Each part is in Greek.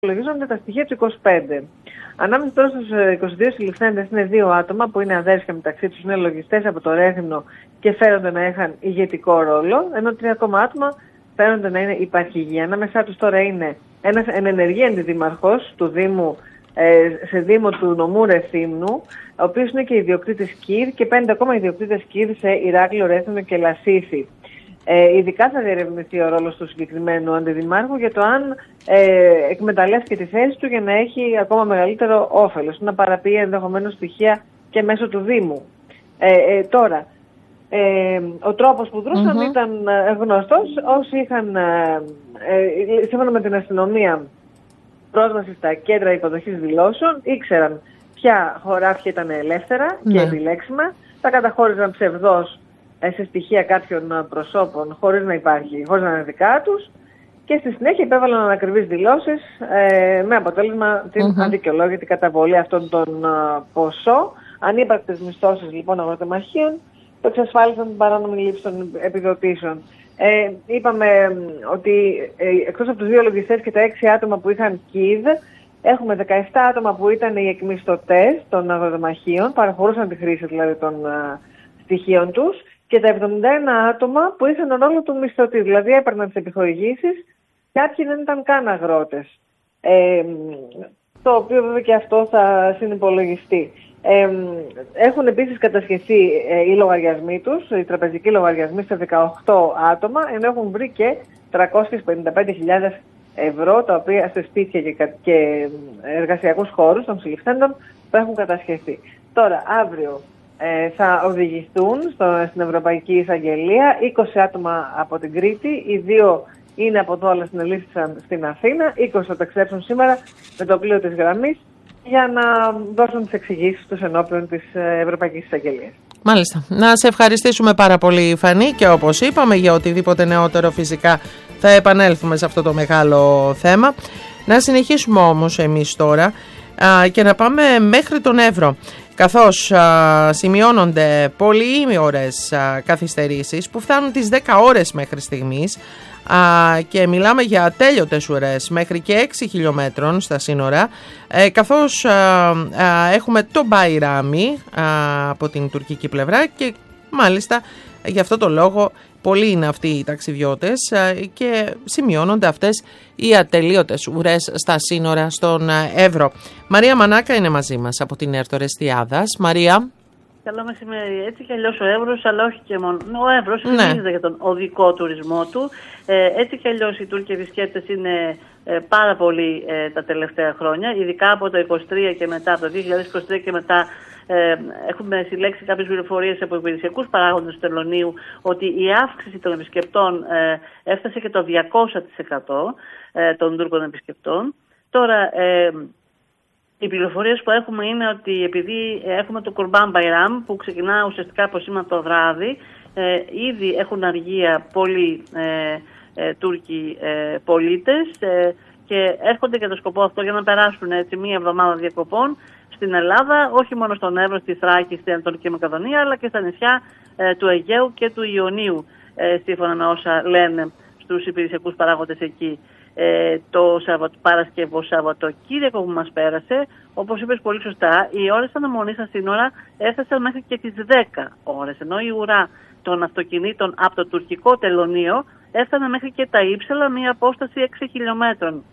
Υπολογίζονται τα στοιχεία του 25. Ανάμεσα τώρα στους 22 συλληφθέντες είναι 2 άτομα που είναι αδέρφια μεταξύ τους, είναι λογιστές από το Ρέθυμνο και φέρονται να είχαν ηγετικό ρόλο, ενώ 3 ακόμα άτομα φαίνονται να είναι υπαρχηγοί. Ανάμεσά τους τώρα είναι ένας ενεργή αντιδήμαρχος του Δήμου, σε Δήμο του νομού Ρεθύμνου, ο οποίος είναι και ιδιοκτήτης ΚΙΡ, και 5 ακόμα ιδιοκτήτες ΚΙΡ σε Ηράκλειο, Ρέθυμνο και Λασίθι. Ειδικά θα διερευνηθεί ο ρόλος του συγκεκριμένου αντιδημάρχου για το αν εκμεταλλεύτηκε τη θέση του για να έχει ακόμα μεγαλύτερο όφελος, να παραποιεί ενδεχομένως στοιχεία και μέσω του Δήμου. Τώρα, ο τρόπος που δρούσαν ήταν γνωστός. Όσοι είχαν, σύμφωνα με την αστυνομία, πρόσβαση στα κέντρα υποδοχής δηλώσεων, ήξεραν ποια χωράφια ήταν ελεύθερα και επιλέξιμα, τα καταχώριζαν ψευδώς σε στοιχεία κάποιων προσώπων χωρίς να είναι δικά τους, και στη συνέχεια υπέβαλαν ανακριβείς δηλώσεις με αποτέλεσμα την αδικαιολόγητη καταβολή αυτών των ποσό. Ανύπαρκτες μισθώσεις λοιπόν αγροτεμαρχείων που εξασφάλισαν την παράνομη λήψη των επιδοτήσεων. Είπαμε ότι εκτός από τους 2 λογιστές και τα 6 άτομα που είχαν ΚΙΔ, έχουμε 17 άτομα που ήταν οι εκμισθωτές των αγροτεμαρχείων, παραχωρούσαν τη χρήση δηλαδή των στοιχείων τους, και τα 71 άτομα που είχαν τον ρόλο του μισθωτή, δηλαδή έπαιρναν τις επιχορηγήσεις, κάποιοι δεν ήταν καν αγρότες. Το οποίο βέβαια και αυτό θα συνυπολογιστεί. Έχουν επίσης κατασχεθεί οι λογαριασμοί τους, οι τραπεζικοί λογαριασμοί, σε 18 άτομα, ενώ έχουν βρει και 355.000 ευρώ, τα οποία σε σπίτια και εργασιακούς χώρους των συλληφθέντων που έχουν κατασχεθεί. Τώρα, αύριο θα οδηγηθούν στην Ευρωπαϊκή Εισαγγελία 20 άτομα από την Κρήτη, οι 2 είναι από εδώ αλλά συνελήφθησαν στην Αθήνα, 20 θα ταξιδέψουν σήμερα με το πλοίο της γραμμής για να δώσουν τις εξηγήσεις τους ενώπιον της Ευρωπαϊκής Εισαγγελίας. Μάλιστα. Να σε ευχαριστήσουμε πάρα πολύ, Φανή, και όπως είπαμε, για οτιδήποτε νεότερο φυσικά θα επανέλθουμε σε αυτό το μεγάλο θέμα. Να συνεχίσουμε όμως εμείς τώρα και να πάμε μέχρι τον Εύρο, καθώς σημειώνονται πολύ ώρες καθυστερήσεις που φτάνουν τις 10 ώρες μέχρι στιγμής, και μιλάμε για ατέλειωτες ουρές μέχρι και 6 χιλιόμετρων στα σύνορα, καθώς έχουμε το Μπαϊράμι από την τουρκική πλευρά, και μάλιστα γι' αυτό το λόγο πολλοί είναι αυτοί οι ταξιδιώτες και σημειώνονται αυτές οι ατελείωτες ουρές στα σύνορα στον Εύρο. Μαρία Μανάκα είναι μαζί μας από την Ερτορεστιάδας. Μαρία. Καλό μεσημέρι. Έτσι κι αλλιώς ο Εύρος, αλλά όχι και μόνο. Ο Εύρος γνωρίζεται για τον οδικό τουρισμό του. Έτσι κι αλλιώς οι Τούρκοι επισκέπτες είναι πάρα πολλοί τα τελευταία χρόνια, ειδικά από το 2023 και μετά, από το 2023 και μετά. Έχουμε συλλέξει κάποιες πληροφορίες από υπηρεσιακούς παράγοντες του Τελωνείου ότι η αύξηση των επισκεπτών έφτασε και το 200% των Τούρκων επισκεπτών. Τώρα, οι πληροφορίες που έχουμε είναι ότι επειδή έχουμε το Κουρμπάν Μπαϊράμ που ξεκινά ουσιαστικά από σήμερα το βράδυ, ήδη έχουν αργία πολλοί Τούρκοι πολίτες και έρχονται για το σκοπό αυτό, για να περάσουν έτσι μία εβδομάδα διακοπών στην Ελλάδα, όχι μόνο στον Εύρο, στη Θράκη, στην Ανατολική Μακεδονία, αλλά και στα νησιά του Αιγαίου και του Ιωνίου, σύμφωνα με όσα λένε στους υπηρεσιακούς παράγοντες εκεί. Το Παρασκευό Σαββατοκύριακο που μας πέρασε, όπως είπες πολύ σωστά, οι ώρες αναμονής στα σύνορα έφτασαν μέχρι και τις 10 ώρες, ενώ η ουρά των αυτοκινήτων από το τουρκικό τελωνείο έφτανε μέχρι και τα Ύψαλα, μία απόσταση 6 χιλιόμετρων.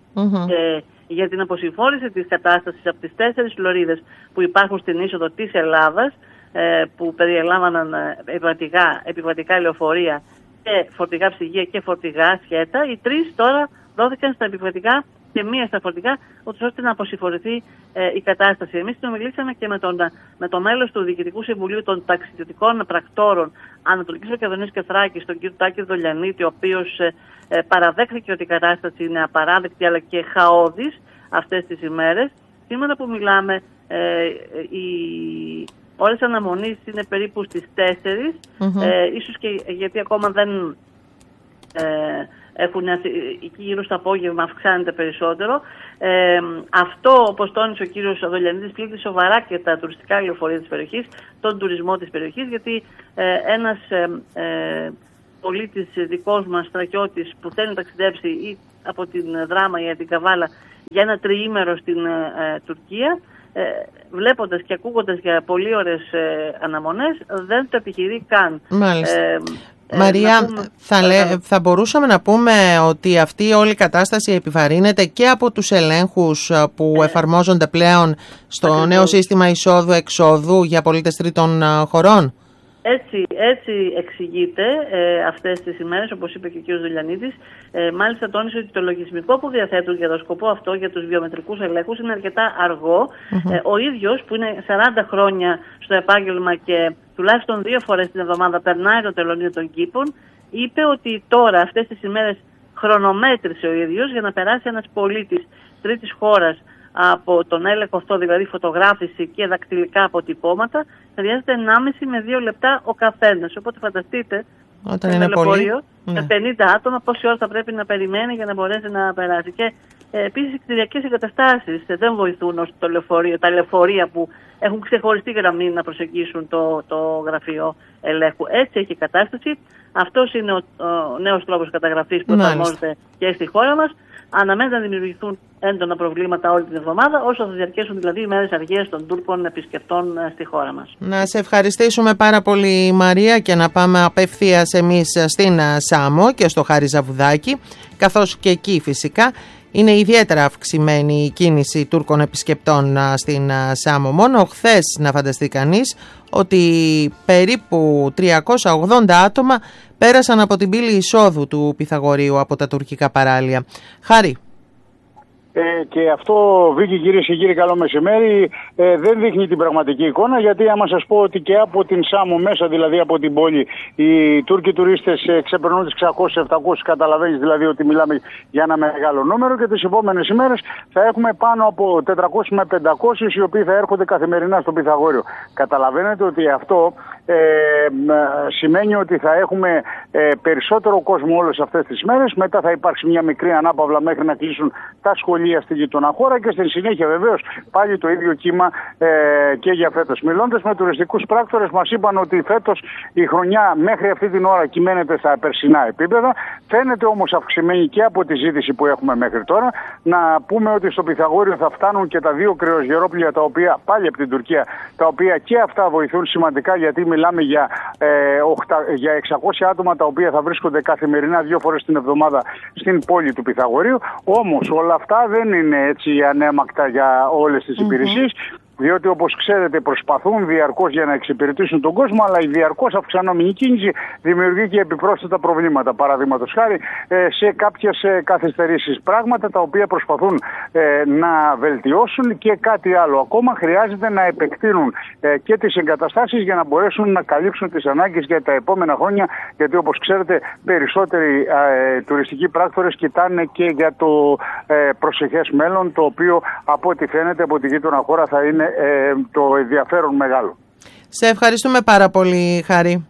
Για την αποσυμφόρηση της κατάστασης από τις 4 λωρίδες που υπάρχουν στην είσοδο της Ελλάδας, που περιελάμβαναν επιβατικά λεωφορεία και φορτηγά ψυγεία και φορτηγά σκέτα, οι 3 τώρα δόθηκαν στα επιβατικά και μία στα φορτηγά, ώστε να αποσυμφορηθεί η κατάσταση. Εμείς συνομιλήσαμε και με το μέλος του Διοικητικού Συμβουλίου των Ταξιδιωτικών Πρακτόρων Ανατολικής Μακεδονίας και Θράκης, τον κύριο Τάκη Δολιανίτη, ο οποίος παραδέχθηκε ότι η κατάσταση είναι απαράδεκτη αλλά και χαόδης αυτές τις ημέρες. Σήμερα που μιλάμε, οι ώρες αναμονής είναι περίπου στις 4, ίσως και γιατί ακόμα δεν έχουν, εκεί γύρω στο απόγευμα αυξάνεται περισσότερο. Αυτό, όπως τόνισε ο κύριος Δολιανίδης, πλήττει σοβαρά και τα τουριστικά λεωφορεία της περιοχής, τον τουρισμό της περιοχής, γιατί ένας πολίτης δικός μας, στρατιώτης, που θέλει να ταξιδέψει ή από την Δράμα ή από την Καβάλα για ένα τριήμερο στην Τουρκία, βλέποντας και ακούγοντας για πολύ ωραίες αναμονές, δεν το επιχειρεί καν. Μαρία, θα μπορούσαμε να πούμε ότι αυτή όλη η κατάσταση επιβαρύνεται και από τους ελέγχους που εφαρμόζονται πλέον στο νέο σύστημα εισόδου-εξόδου για πολίτες τρίτων χωρών. Έτσι εξηγείται αυτές τις ημέρες, όπως είπε και ο κ. Δουλιανίδης. Μάλιστα τόνισε ότι το λογισμικό που διαθέτουν για τον σκοπό αυτό, για τους βιομετρικούς ελέγχους, είναι αρκετά αργό. Ο ίδιος, που είναι 40 χρόνια στο επάγγελμα και τουλάχιστον 2 φορές την εβδομάδα περνάει το τελωνείο των κήπων, είπε ότι τώρα αυτές τις ημέρες χρονομέτρησε ο ίδιος για να περάσει ένας πολίτης τρίτης χώρας από τον έλεγχο αυτό, δηλαδή φωτογράφηση και δακτυλικά αποτυπώματα, χρειάζεται 1,5 με 2 λεπτά ο καθένας. Οπότε φανταστείτε, όταν είναι λεωφορείο με 50 άτομα πόση ώρα θα πρέπει να περιμένει για να μπορέσει να περάσει. Και επίσης οι κτηριακές εγκαταστάσεις δεν βοηθούν ώστε τα λεωφορεία που έχουν ξεχωριστή γραμμή να προσεγγίσουν το γραφείο ελέγχου. Έτσι έχει η κατάσταση. Αυτός είναι ο νέος τρόπος καταγραφής που εφαρμόζεται και στη χώρα μας. Αναμένεται να δημιουργηθούν έντονα προβλήματα όλη την εβδομάδα, όσο θα διαρκέσουν δηλαδή οι μέρες αργίες των Τούρκων επισκεπτών στη χώρα μας. Να σε ευχαριστήσουμε πάρα πολύ, Μαρία, και να πάμε απευθείας εμείς στην Σάμο και στο Χάρη Ζαβουδάκη, καθώς και εκεί φυσικά είναι ιδιαίτερα αυξημένη η κίνηση Τούρκων επισκεπτών στην Σάμο. Μόνο χθες, να φανταστεί κανείς, ότι περίπου 380 άτομα πέρασαν από την πύλη εισόδου του Πυθαγορείου από τα τουρκικά παράλια. Χάρη. Και αυτό, Βίκη, κυρίες και κύριοι, καλό μεσημέρι, δεν δείχνει την πραγματική εικόνα, γιατί άμα σας πω ότι και από την Σάμο μέσα, δηλαδή από την πόλη, οι Τούρκοι τουρίστες ξεπερνούν τις 600-700, καταλαβαίνεις δηλαδή ότι μιλάμε για ένα μεγάλο νούμερο, και τις επόμενες ημέρες θα έχουμε πάνω από 400 με 500 οι οποίοι θα έρχονται καθημερινά στο Πυθαγόριο. Καταλαβαίνετε ότι αυτό σημαίνει ότι θα έχουμε περισσότερο κόσμο όλες αυτές τις μέρες. Μετά θα υπάρξει μια μικρή ανάπαυλα μέχρι να κλείσουν τα σχολεία στη γειτονά χώρα, και στη συνέχεια βεβαίως πάλι το ίδιο κύμα και για φέτος. Μιλώντας με τουριστικούς πράκτορες, μας είπαν ότι φέτος η χρονιά μέχρι αυτή την ώρα κυμαίνεται στα περσινά επίπεδα. Φαίνεται όμως αυξημένη και από τη ζήτηση που έχουμε μέχρι τώρα. Να πούμε ότι στο Πυθαγόριο θα φτάνουν και τα 2 κρεοζιερόπλια, τα οποία πάλι από την Τουρκία, τα οποία και αυτά βοηθούν σημαντικά, γιατί μιλάμε για 600 άτομα τα οποία θα βρίσκονται καθημερινά 2 φορές την εβδομάδα στην πόλη του Πυθαγορείου. Όμως όλα αυτά δεν είναι έτσι ανέμακτα για όλες τις υπηρεσίες, διότι όπως ξέρετε προσπαθούν διαρκώς για να εξυπηρετήσουν τον κόσμο, αλλά η διαρκώς αυξανόμενη κίνηση δημιουργεί και επιπρόσθετα προβλήματα. Παραδείγματος χάρη σε κάποιες καθυστερήσεις, πράγματα τα οποία προσπαθούν να βελτιώσουν, και κάτι άλλο ακόμα, χρειάζεται να επεκτείνουν και τις εγκαταστάσεις για να μπορέσουν να καλύψουν τις ανάγκες για τα επόμενα χρόνια, γιατί όπως ξέρετε περισσότεροι τουριστικοί πράκτορες κοιτάνε και για το προσεχές μέλλον, το οποίο από ό,τι φαίνεται από τη γείτονα χώρα θα είναι το ενδιαφέρον μεγάλο. Σε ευχαριστούμε πάρα πολύ, Χάρη.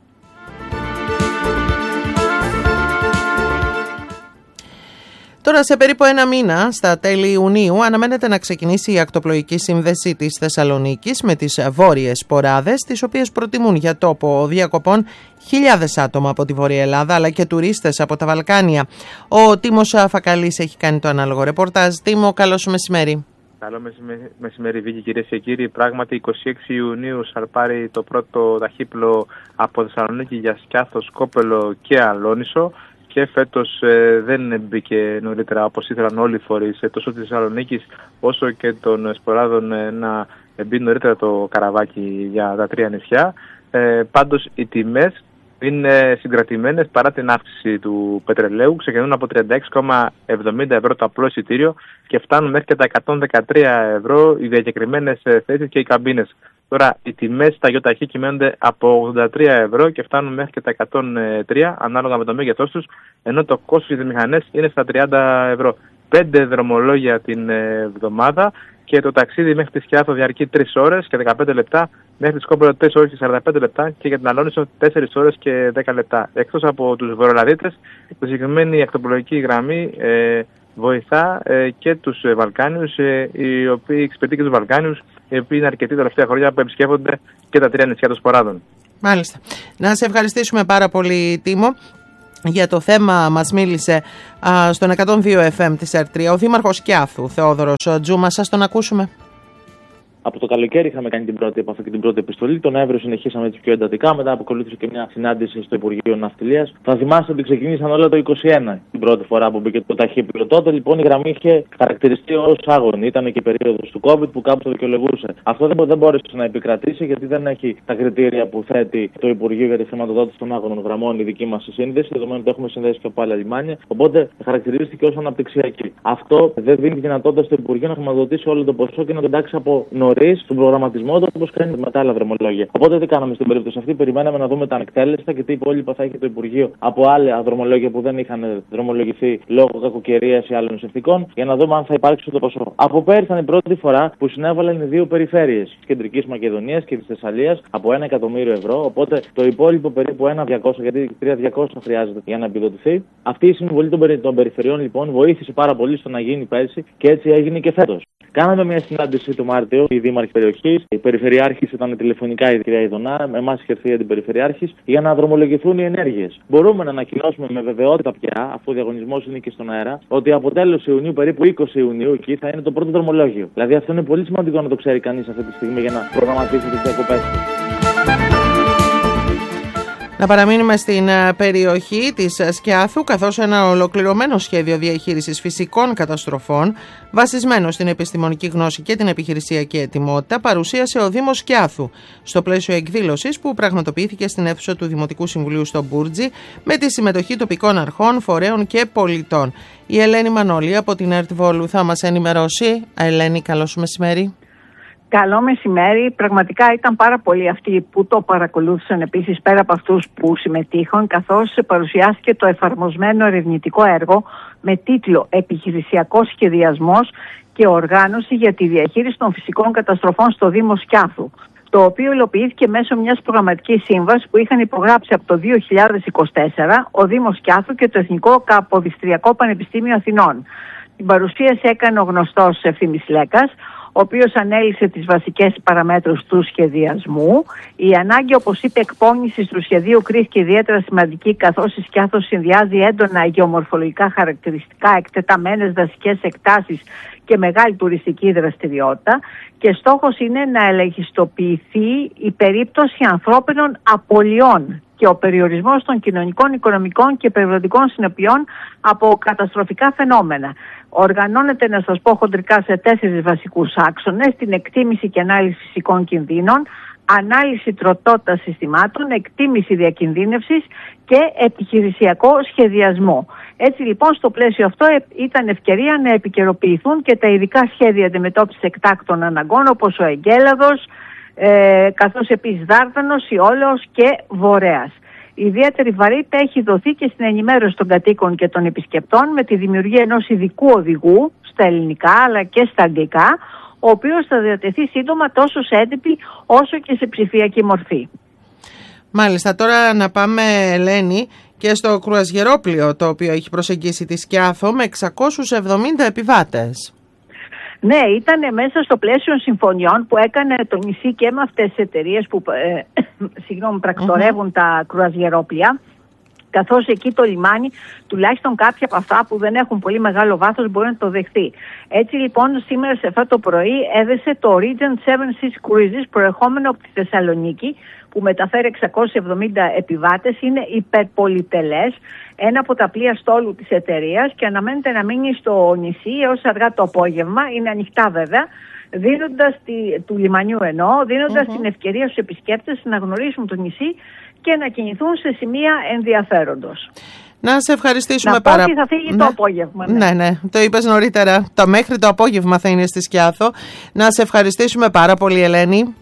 Τώρα, σε περίπου 1 μήνα, στα τέλη Ιουνίου, αναμένεται να ξεκινήσει η ακτοπλοϊκή σύνδεση της Θεσσαλονίκης με τις βόρειες ποράδες, τις οποίες προτιμούν για τόπο διακοπών χιλιάδες άτομα από τη Βόρεια Ελλάδα, αλλά και τουρίστες από τα Βαλκάνια. Ο Τίμος Φακαλής έχει κάνει το ανάλογο ρεπορτάζ. Τίμο, καλό σου μεσημέρι. Καλό μεσημέρι, Βίκη, κυρίες και κύριοι. Πράγματι, 26 Ιουνίου σαρπάρει το πρώτο ταχύπλο από Θεσσαλονίκη για Σκιάθο, Σκόπελο και Αλόνισο. Και φέτος δεν μπήκε νωρίτερα όπως ήθελαν όλοι οι φορείς, τόσο της Θεσσαλονίκης όσο και των Σποράδων, να μπει νωρίτερα το καραβάκι για τα 3 νησιά. Πάντως οι τιμές είναι συγκρατημένες παρά την αύξηση του πετρελαίου. Ξεκινούν από 36,70 ευρώ το απλό εισιτήριο και φτάνουν μέχρι και τα 113 ευρώ οι διακεκριμένες θέσεις και οι καμπίνες. Τώρα οι τιμές στα ΙΟΤΑΧΗ κυμαίνονται από 83 ευρώ και φτάνουν μέχρι και τα 103 ανάλογα με το μέγεθός τους, ενώ το κόστος για τις μηχανές είναι στα 30 ευρώ. 5 δρομολόγια την εβδομάδα και το ταξίδι μέχρι τη Σκιάθο διαρκεί 3 ώρες και 15 λεπτά, μέχρι τη Σκόπελο 3 ώρες και 45 λεπτά και για την Αλόνισο 4 ώρες και 10 λεπτά. Εκτός από τους βορειολαδίτες, η συγκεκριμένη ακτοπλοϊκή γραμμή βοηθά και τους Βαλκάνιους, οι οποίοι εξυπηρετεί και τους Βαλκάνιους, οι οποίοι είναι αρκετοί τα τελευταία χρόνια που επισκέπτονται και τα 3 νησιά των Σποράδων. Μάλιστα. Να σε ευχαριστήσουμε πάρα πολύ, Τίμο. Για το θέμα μας μίλησε στον 102 FM της ΕΡΤ3 ο Δήμαρχος Σκιάθου, Θεόδωρος Τζούμα. Σας τον ακούσουμε. Από το καλοκαίρι είχαμε κάνει την πρώτη επαφή και την πρώτη επιστολή. Τον Νοέμβριο συνεχίσαμε έτσι πιο εντατικά. Μετά ακολούθησε και μια συνάντηση στο Υπουργείο Ναυτιλίας. Θα θυμάστε ότι ξεκίνησαν όλα το 2021 την πρώτη φορά που μπήκε το ταχύπλοιο. Τότε λοιπόν η γραμμή είχε χαρακτηριστεί ως άγωνη. Ήταν και η περίοδος του COVID που κάπου το δικαιολογούσε. Αυτό δεν μπόρεσε να επικρατήσει γιατί δεν έχει τα κριτήρια που θέτει το Υπουργείο για τη χρηματοδότηση των άγωνων γραμμών, η δική μας σύνδεση, δεδομένου ότι έχουμε συνδέσει και από άλλα λιμάνια. Οπότε χαρακτηρίστηκε ως αναπτυξιακή. Αυτό δεν δίνει δυνατότητα στο Υπουργείο να χρηματοδοτήσει όλο το ποσό και να το εντάξει από νωρίς στον προγραμματισμό του, όπως κάνει με τα άλλα δρομολόγια. Οπότε τι κάναμε στην περίπτωση αυτή, περιμέναμε να δούμε τα ανεκτέλεστα και τι υπόλοιπα θα έχει το Υπουργείο από άλλα δρομολόγια που δεν είχαν δρομολογηθεί λόγω κακοκαιρίας ή άλλων συνθηκών, για να δούμε αν θα υπάρξει το ποσό. Από πέρυσι ήταν η πρώτη φορά που συνέβαλαν οι δύο περιφέρειες της Κεντρικής Μακεδονίας και της Θεσσαλίας από 1 εκατομμύριο ευρώ. Οπότε το υπόλοιπο περίπου 1.200, γιατί 3.200 χρειάζεται για να επιδοτηθεί. Αυτή η συμβολή των περιφερειών λοιπόν βοήθησε πάρα πολύ στο να γίνει πέρσι και έτσι έγινε και φέτος. Κάναμε μια συνάντηση το Μάρτιο, οι δήμαρχοι περιοχής, η Περιφερειάρχης ήταν τηλεφωνικά η κυρία Ιδονά, εμάς είχε έρθει η Αντιπεριφερειάρχης, για να δρομολογηθούν οι ενέργειες. Μπορούμε να ανακοινώσουμε με βεβαιότητα πια, αφού ο διαγωνισμός είναι και στον αέρα, ότι από τέλος Ιουνίου, περίπου 20 Ιουνίου, εκεί θα είναι το πρώτο δρομολόγιο. Δηλαδή αυτό είναι πολύ σημαντικό να το ξέρει κανείς αυτή τη στιγμή για να προγραμματίσει τις διακοπές του. Να παραμείνουμε στην περιοχή της Σκιάθου, καθώς ένα ολοκληρωμένο σχέδιο διαχείρισης φυσικών καταστροφών, βασισμένο στην επιστημονική γνώση και την επιχειρησιακή ετοιμότητα, παρουσίασε ο Δήμος Σκιάθου στο πλαίσιο εκδήλωσης που πραγματοποιήθηκε στην αίθουσα του Δημοτικού Συμβουλίου στο Μπούρτζι με τη συμμετοχή τοπικών αρχών, φορέων και πολιτών. Η Ελένη Μανώλη από την ΕΡΤ Βόλου θα μας ενημερώσει. Ελένη, καλώς μεσημέρι. Καλό μεσημέρι. Πραγματικά ήταν πάρα πολλοί αυτοί που το παρακολούθησαν επίσης πέρα από αυτούς που συμμετείχαν, καθώς παρουσιάστηκε το εφαρμοσμένο ερευνητικό έργο με τίτλο «Επιχειρησιακός σχεδιασμός και οργάνωση για τη διαχείριση των φυσικών καταστροφών στο Δήμο Σκιάθου», το οποίο υλοποιήθηκε μέσω μιας προγραμματικής σύμβασης που είχαν υπογράψει από το 2024 ο Δήμος Σκιάθου και το Εθνικό Καποδιστριακό Πανεπιστήμιο Αθηνών. Την παρουσίαση έκανε ο γνωστός Ευθύμης Λέκας, ο οποίος ανέλησε τις βασικές παραμέτρους του σχεδιασμού. Η ανάγκη, όπως είπε, εκπώνησης του σχεδίου κρίθηκε ιδιαίτερα σημαντική, καθώς η Σκιάθος συνδυάζει έντονα γεωμορφολογικά χαρακτηριστικά, εκτεταμένες δασικές εκτάσεις και μεγάλη τουριστική δραστηριότητα, και στόχος είναι να ελεγχιστοποιηθεί η περίπτωση ανθρώπινων απολειών και ο περιορισμός των κοινωνικών, οικονομικών και περιβαλλοντικών συνεπειών από καταστροφικά φαινόμενα. Οργανώνεται, να σας πω χοντρικά, σε 4 βασικούς άξονες: την εκτίμηση και ανάλυση φυσικών κινδύνων, ανάλυση τροτότητας συστημάτων, εκτίμηση διακινδύνευσης και επιχειρησιακό σχεδιασμό. Έτσι λοιπόν, στο πλαίσιο αυτό ήταν ευκαιρία να επικαιροποιηθούν και τα ειδικά σχέδια αντιμετώπισης εκτάκτων αναγκών, όπως ο Εγκέλαδος, καθώς επίσης Δάρδανος, Ιόλεος και Βορέας. Η ιδιαίτερη βαρύτητα έχει δοθεί και στην ενημέρωση των κατοίκων και των επισκεπτών με τη δημιουργία ενός ειδικού οδηγού στα ελληνικά αλλά και στα αγγλικά, ο οποίος θα διατεθεί σύντομα τόσο σε έντυπη όσο και σε ψηφιακή μορφή. Μάλιστα, τώρα να πάμε, Ελένη, και στο κρουαζιερόπλοιο το οποίο έχει προσεγγίσει τη Σκιάθο με 670 επιβάτες. Ναι, ήταν μέσα στο πλαίσιο συμφωνιών που έκανε το νησί και με αυτές τις εταιρείες που πρακτορεύουν τα κρουαζιερόπλοια, καθώς εκεί το λιμάνι, τουλάχιστον κάποια από αυτά που δεν έχουν πολύ μεγάλο βάθος, μπορεί να το δεχθεί. Έτσι λοιπόν, σήμερα σε αυτό το πρωί έδεσε το Regent 7 Seas Cruises, προερχόμενο από τη Θεσσαλονίκη, που μεταφέρει 670 επιβάτες. Είναι υπερπολιτελές, ένα από τα πλοία στόλου της εταιρείας, και αναμένεται να μείνει στο νησί έως αργά το απόγευμα. Είναι ανοιχτά βέβαια, του λιμανιού δίνοντας την ευκαιρία στους επισκέπτες να γνωρίσουν το νησί και να κινηθούν σε σημεία ενδιαφέροντος. Να σε ευχαριστήσουμε πάρα πολύ. Θα φύγει το απόγευμα. Ναι, το είπες νωρίτερα. Το μέχρι το απόγευμα θα είναι στη Σκιάθο. Να σε ευχαριστήσουμε πάρα πολύ, Ελένη.